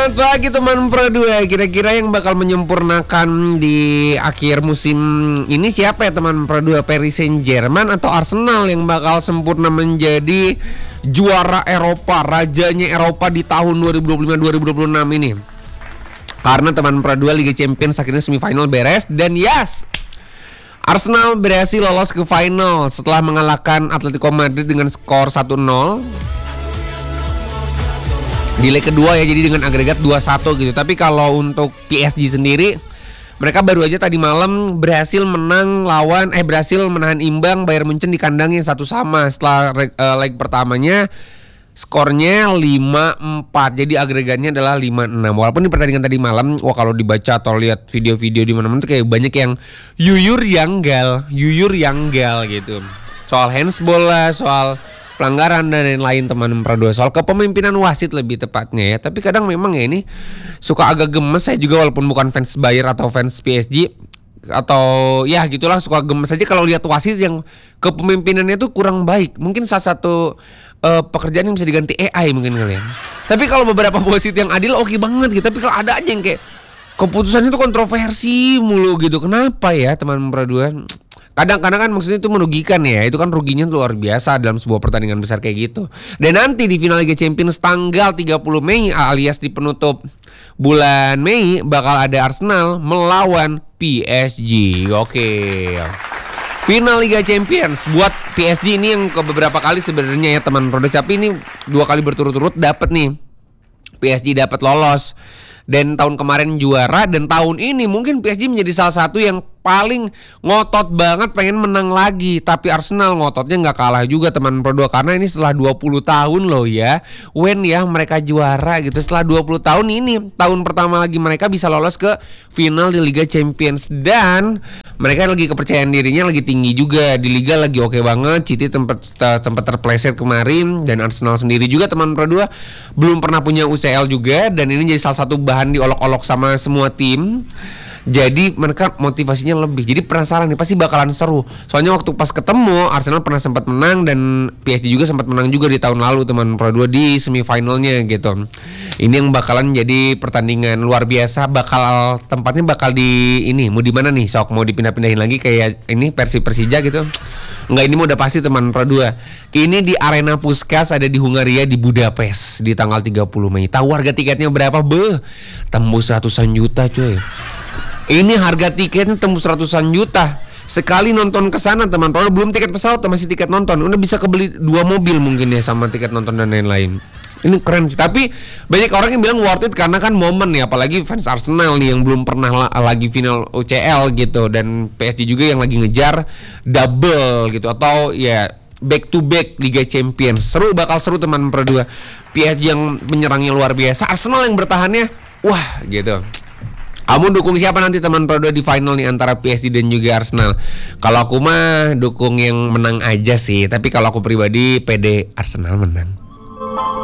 Selamat pagi teman Pro 2. Kira-kira yang bakal menyempurnakan di akhir musim ini siapa ya teman Pro 2? Paris Saint-Germain atau Arsenal yang bakal sempurna menjadi juara Eropa, rajanya Eropa di tahun 2025-2026 ini? Karena teman Pro 2 Liga Champions akhirnya semifinal beres dan yes, Arsenal berhasil lolos ke final setelah mengalahkan Atletico Madrid dengan skor 1-0 di leg kedua ya, jadi dengan agregat 2-1 gitu. Tapi kalau untuk PSG sendiri, mereka baru aja tadi malam berhasil menahan imbang Bayern Munchen di kandangnya 1-1 setelah leg pertamanya skornya 5-4. Jadi agregatnya adalah 5-6. Walaupun di pertandingan tadi malam, kalau dibaca atau lihat video-video di mana-mana tuh kayak banyak yang yuyur yanggal gitu. Soal handsball lah, soal pelanggaran dan lain-lain teman Pro 2, soal kepemimpinan wasit lebih tepatnya ya. Tapi kadang memang ya ini suka agak gemes. Saya juga walaupun bukan fans Bayern atau fans PSG atau ya gitulah, suka gemes aja kalau lihat wasit yang kepemimpinannya tuh kurang baik. Mungkin salah satu pekerjaan yang bisa diganti AI mungkin kalian. Tapi kalau beberapa wasit yang adil oke banget gitu. Tapi kalau ada aja yang kayak keputusannya tuh kontroversi mulu gitu. Kenapa ya teman Pro 2? Kadang-kadang kan maksudnya itu merugikan ya. Itu kan ruginya luar biasa dalam sebuah pertandingan besar kayak gitu. Dan nanti di final Liga Champions tanggal 30 Mei alias di penutup bulan Mei bakal ada Arsenal melawan PSG. Oke. Final Liga Champions buat PSG ini yang ke beberapa kali sebenarnya ya teman Pro 2, tapi ini 2 kali berturut-turut dapat nih. PSG dapat lolos. Dan tahun kemarin juara, dan tahun ini mungkin PSG menjadi salah satu yang paling ngotot banget pengen menang lagi. Tapi Arsenal ngototnya gak kalah juga teman Pro 2, karena ini setelah 20 tahun loh ya, when ya mereka juara gitu. Setelah 20 tahun ini tahun pertama lagi mereka bisa lolos ke final di Liga Champions. Dan mereka lagi kepercayaan dirinya lagi tinggi juga, di Liga lagi oke banget. City tempat terpleset kemarin. Dan Arsenal sendiri juga teman Pro 2 belum pernah punya UCL juga, dan ini jadi salah satu bahan diolok-olok sama semua tim. Jadi mereka motivasinya lebih. Jadi penasaran nih, pasti bakalan seru. Soalnya waktu pas ketemu Arsenal pernah sempat menang, dan PSG juga sempat menang juga di tahun lalu teman Pro 2 di semifinalnya gitu. Ini yang bakalan jadi pertandingan luar biasa. Tempatnya bakal di ini, mau di mana nih? Sok mau dipindah-pindahin lagi kayak ini Persija gitu. Enggak, ini mau udah pasti teman Pro 2. Ini di Arena Puskás, ada di Hungaria, di Budapest di tanggal 30 Mei. Tahu harga tiketnya berapa? Tembus ratusan juta coy. Ini harga tiketnya tembus ratusan juta. Sekali nonton ke sana teman Pro 2, belum tiket pesawat tuh, masih tiket nonton. Udah bisa kebeli 2 mobil mungkin ya sama tiket nonton dan lain-lain. Ini keren sih. Tapi banyak orang yang bilang worth it karena kan momen ya, apalagi fans Arsenal nih yang belum pernah lagi final UCL gitu, dan PSG juga yang lagi ngejar double gitu, atau ya back to back Liga Champions. Bakal seru teman Pro 2. PSG yang menyerangnya luar biasa, Arsenal yang bertahannya wah gitu. Kamu dukung siapa nanti teman Pro 2 di final nih antara PSG dan juga Arsenal? Kalau aku mah dukung yang menang aja sih, tapi kalau aku pribadi pede Arsenal menang.